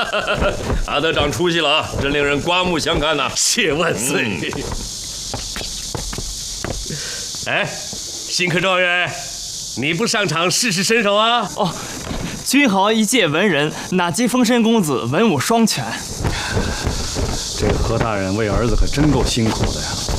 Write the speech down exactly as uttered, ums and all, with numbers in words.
阿德长出息了啊，真令人刮目相看呐！ 谢万岁。 嗯、哎，新科状元，你不上场试试身手啊？ 哦，君豪一介文人，哪及封神公子文武双全？ 这个何大人为儿子可真够辛苦的呀。